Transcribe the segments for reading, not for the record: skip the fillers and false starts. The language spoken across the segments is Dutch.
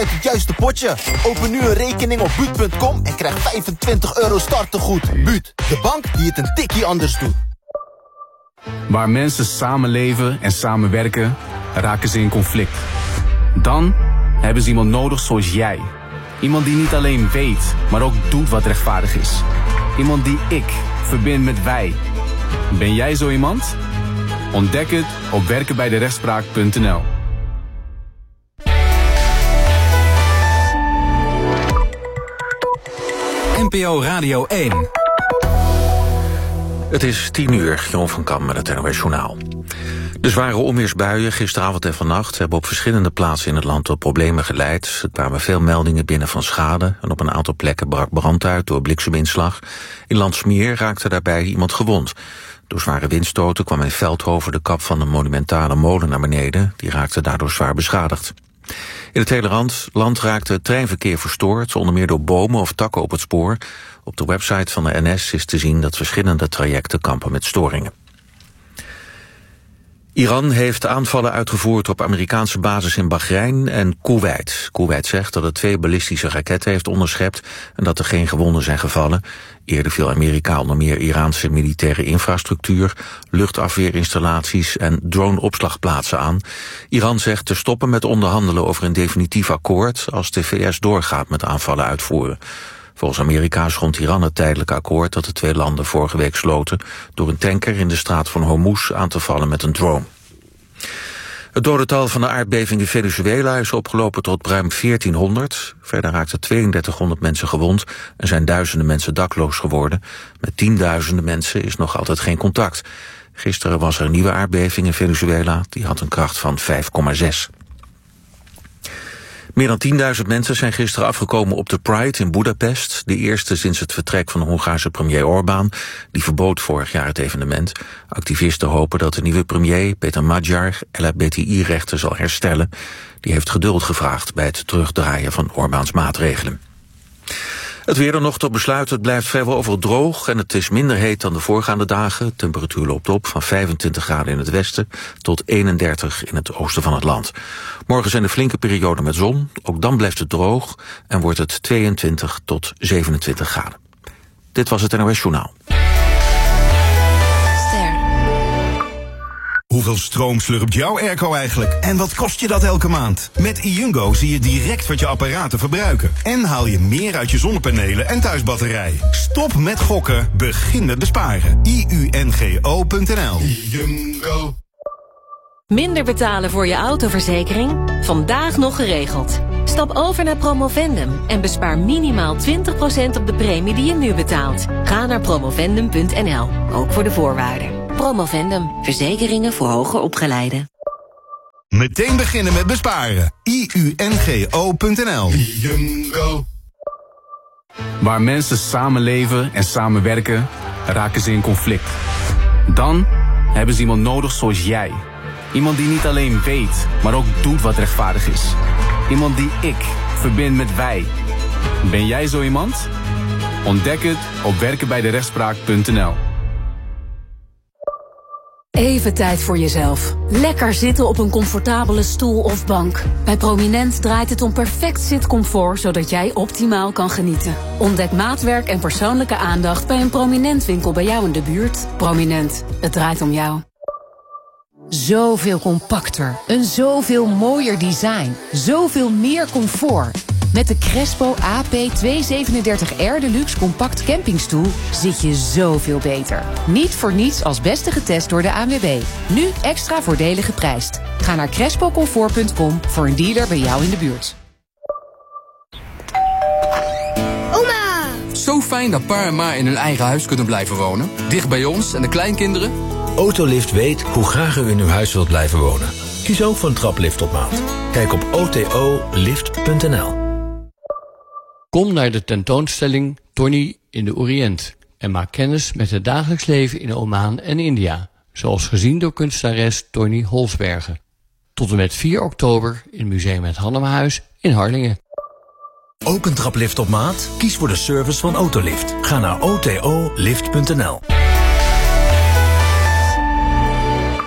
het juiste potje. Open nu een rekening op Buut.com en krijg €25 startegoed. Buut, de bank die het een tikkie anders doet. Waar mensen samenleven en samenwerken, raken ze in conflict. Dan hebben ze iemand nodig zoals jij. Iemand die niet alleen weet, maar ook doet wat rechtvaardig is. Iemand die ik verbind met wij. Ben jij zo iemand? Ontdek het op werkenbijderechtspraak.nl. NPO Radio 1. Het is 10:00, Jon van Kam met het NOS Journaal. De zware onweersbuien gisteravond en vannacht hebben op verschillende plaatsen in het land tot problemen geleid. Er kwamen veel meldingen binnen van schade en op een aantal plekken brak brand uit door blikseminslag. In Landsmeer raakte daarbij iemand gewond. Door zware windstoten kwam in Veldhoven de kap van een monumentale molen naar beneden. Die raakte daardoor zwaar beschadigd. In het hele land raakte het treinverkeer verstoord, onder meer door bomen of takken op het spoor. Op de website van de NS is te zien dat verschillende trajecten kampen met storingen. Iran heeft aanvallen uitgevoerd op Amerikaanse bases in Bahrein en Koeweit. Koeweit zegt dat het 2 ballistische raketten heeft onderschept en dat er geen gewonden zijn gevallen. Eerder viel Amerika onder meer Iraanse militaire infrastructuur, luchtafweerinstallaties en drone-opslagplaatsen aan. Iran zegt te stoppen met onderhandelen over een definitief akkoord als de VS doorgaat met aanvallen uitvoeren. Volgens Amerika schond Iran het tijdelijke akkoord dat de 2 landen vorige week sloten door een tanker in de straat van Hormuz aan te vallen met een drone. Het dodental van de aardbeving in Venezuela is opgelopen tot ruim 1400. Verder raakten 3200 mensen gewond en zijn duizenden mensen dakloos geworden. Met tienduizenden mensen is nog altijd geen contact. Gisteren was er een nieuwe aardbeving in Venezuela, die had een kracht van 5,6. Meer dan 10.000 mensen zijn gisteren afgekomen op de Pride in Budapest. De eerste sinds het vertrek van de Hongaarse premier Orbán. Die verbood vorig jaar het evenement. Activisten hopen dat de nieuwe premier, Peter Magyar, LHBTI-rechten zal herstellen. Die heeft geduld gevraagd bij het terugdraaien van Orbáns maatregelen. Het weer dan nog tot besluit. Het blijft vrijwel overal droog en het is minder heet dan de voorgaande dagen. De temperatuur loopt op van 25 graden in het westen tot 31 in het oosten van het land. Morgen zijn er flinke perioden met zon. Ook dan blijft het droog en wordt het 22 tot 27 graden. Dit was het NOS Journaal. Hoeveel stroom slurpt jouw airco eigenlijk? En wat kost je dat elke maand? Met iUngo zie je direct wat je apparaten verbruiken. En haal je meer uit je zonnepanelen en thuisbatterij. Stop met gokken, begin met besparen. iUNGO.nl. iUngo. Minder betalen voor je autoverzekering? Vandaag nog geregeld. Stap over naar Promovendum en bespaar minimaal 20% op de premie die je nu betaalt. Ga naar promovendum.nl, ook voor de voorwaarden. Promovendum, verzekeringen voor hoger opgeleiden. Meteen beginnen met besparen. iUNGO.nl. Waar mensen samenleven en samenwerken, raken ze in conflict. Dan hebben ze iemand nodig zoals jij. Iemand die niet alleen weet, maar ook doet wat rechtvaardig is. Iemand die ik verbind met wij. Ben jij zo iemand? Ontdek het op werkenbijderechtspraak.nl. Even tijd voor jezelf. Lekker zitten op een comfortabele stoel of bank. Bij Prominent draait het om perfect zitcomfort, zodat jij optimaal kan genieten. Ontdek maatwerk en persoonlijke aandacht bij een Prominent winkel bij jou in de buurt. Prominent, het draait om jou. Zoveel compacter, een zoveel mooier design, zoveel meer comfort. Met de Crespo AP237R Deluxe Compact Campingstoel zit je zoveel beter. Niet voor niets als beste getest door de ANWB. Nu extra voordelig geprijsd. Ga naar crespocomfort.com voor een dealer bij jou in de buurt. Oma! Zo fijn dat pa en ma in hun eigen huis kunnen blijven wonen. Dicht bij ons en de kleinkinderen. Autolift weet hoe graag u in uw huis wilt blijven wonen. Kies ook voor een traplift op maat. Kijk op otolift.nl. Kom naar de tentoonstelling Tony in de Oriënt en maak kennis met het dagelijks leven in Oman en India, zoals gezien door kunstenares Tony Holsbergen. Tot en met 4 oktober in Museum Het Hannemhuis in Harlingen. Ook een traplift op maat? Kies voor de service van Autolift. Ga naar otolift.nl.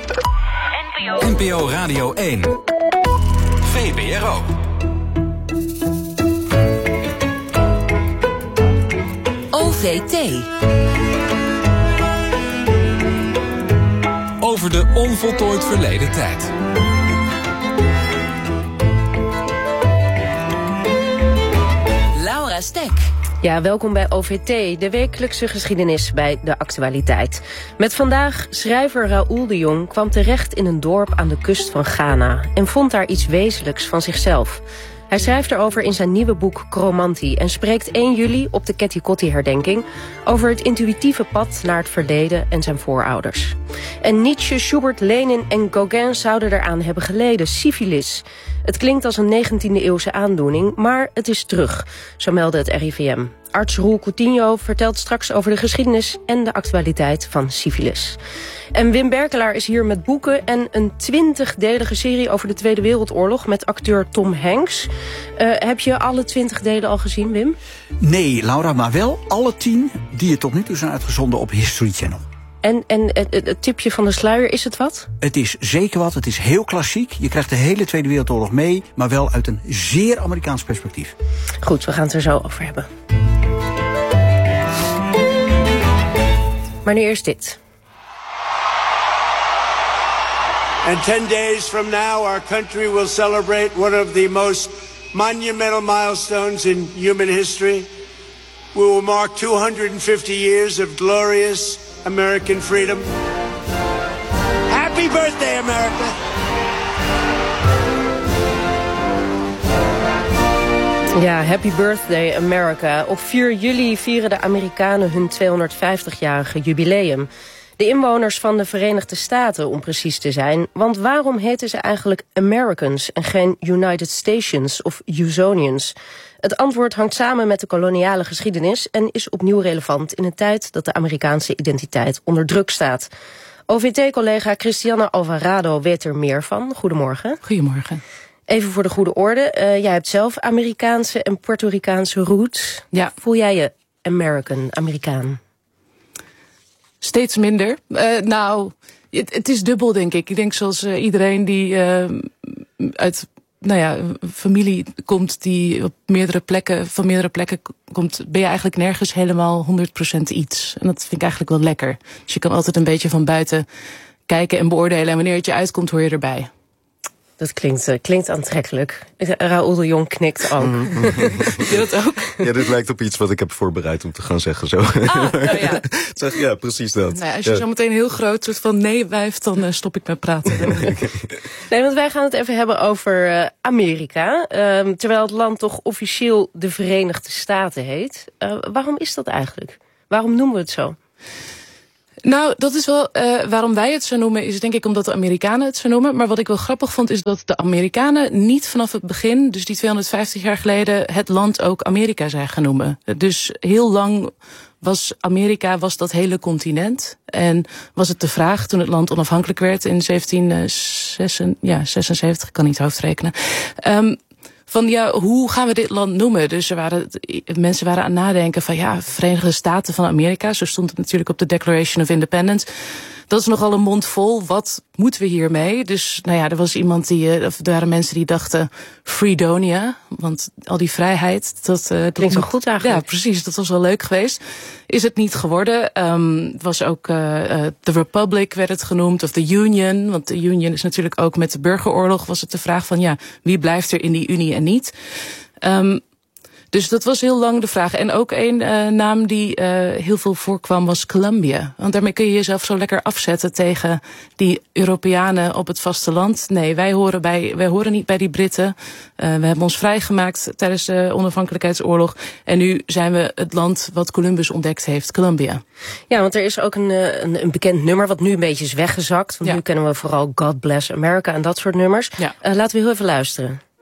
NPO Radio 1. VPRO. OVT. Over de onvoltooid verleden tijd. Laura Stek. Ja, welkom bij OVT, de wekelijkse geschiedenis bij De Actualiteit. Met vandaag schrijver Raoul de Jong kwam terecht in een dorp aan de kust van Ghana en vond daar iets wezenlijks van zichzelf. Hij schrijft erover in zijn nieuwe boek Chromanti en spreekt 1 juli op de Ketty Kotti-herdenking over het intuïtieve pad naar het verleden en zijn voorouders. En Nietzsche, Schubert, Lenin en Gauguin zouden eraan hebben geleden, syfilis. Het klinkt als een 19e-eeuwse aandoening, maar het is terug, zo meldde het RIVM. Arts Roel Coutinho vertelt straks over de geschiedenis en de actualiteit van syfilis. En Wim Berkelaar is hier met boeken en een 20-delige serie over de Tweede Wereldoorlog met acteur Tom Hanks. Heb je alle 20 delen al gezien, Wim? Nee, Laura, maar wel alle 10 die er tot nu toe zijn uitgezonden op History Channel. En het tipje van de sluier, is het wat? Het is zeker wat, het is heel klassiek. Je krijgt de hele Tweede Wereldoorlog mee, maar wel uit een zeer Amerikaans perspectief. Goed, we gaan het er zo over hebben. Maar nu eerst dit. And 10 days from now, our country will celebrate one of the most monumental milestones in human history. We will mark 250 years of glorious American freedom. Happy birthday, America! Ja, happy birthday, America. Op 4 juli vieren de Amerikanen hun 250-jarige jubileum. De inwoners van de Verenigde Staten, om precies te zijn. Want waarom heten ze eigenlijk Americans en geen United Stations of Usonians? Het antwoord hangt samen met de koloniale geschiedenis en is opnieuw relevant in een tijd dat de Amerikaanse identiteit onder druk staat. OVT-collega Christiana Alvarado weet er meer van. Goedemorgen. Goedemorgen. Even voor de goede orde. Jij hebt zelf Amerikaanse en Puerto Ricaanse roots. Ja. Voel jij je Amerikaan? Steeds minder. Het is dubbel, denk ik. Ik denk zoals iedereen die uit familie komt die van meerdere plekken komt, ben je eigenlijk nergens helemaal 100% iets. En dat vind ik eigenlijk wel lekker. Dus je kan altijd een beetje van buiten kijken en beoordelen. En wanneer het je uitkomt, hoor je erbij. Dat klinkt aantrekkelijk. Raoul de Jong knikt ook. Vind je dat ook? Ja, dit lijkt op iets wat ik heb voorbereid om te gaan zeggen. Zo. Ja. Zeg, ja, precies dat. Nou, als je zo meteen heel groot soort van nee wijft, dan stop ik met praten. Nee, want wij gaan het even hebben over Amerika. Terwijl het land toch officieel de Verenigde Staten heet. Waarom is dat eigenlijk? Waarom noemen we het zo? Nou, dat is wel waarom wij het zo noemen, is denk ik omdat de Amerikanen het zo noemen. Maar wat ik wel grappig vond, is dat de Amerikanen niet vanaf het begin, dus die 250 jaar geleden, het land ook Amerika zijn gaan noemen. Dus heel lang was Amerika dat hele continent. En was het de vraag, toen het land onafhankelijk werd in 1776, ik kan niet hoofdrekenen. Hoe gaan we dit land noemen? Dus mensen waren aan het nadenken van Verenigde Staten van Amerika. Zo stond het natuurlijk op de Declaration of Independence. Dat is nogal een mond vol. Wat moeten we hiermee? Dus er was iemand er waren mensen die dachten Freedonia. Want al die vrijheid, dat klinkt zo goed eigenlijk. Ja, precies. Dat was wel leuk geweest. Is het niet geworden. Het was ook The Republic werd het genoemd. Of the Union. Want de Union is natuurlijk ook met de burgeroorlog was het de vraag van wie blijft er in die Unie en niet. Dus dat was heel lang de vraag. En ook een naam die heel veel voorkwam was Columbia. Want daarmee kun je jezelf zo lekker afzetten tegen die Europeanen op het vasteland. Nee, wij horen niet bij die Britten. We hebben ons vrijgemaakt tijdens de onafhankelijkheidsoorlog. En nu zijn we het land wat Columbus ontdekt heeft, Columbia. Ja, want er is ook een bekend nummer wat nu een beetje is weggezakt. Want nu kennen we vooral God Bless America en dat soort nummers. Ja. Laten we heel even luisteren.